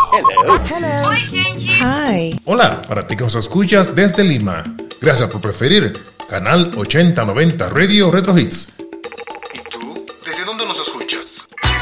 Hello. Oi, gente. Hi. Hola, para ti que nos escuchas desde Lima. Gracias por preferir Canal 8090 Radio Retro Hits. ¿Y tú? ¿Desde dónde nos escuchas?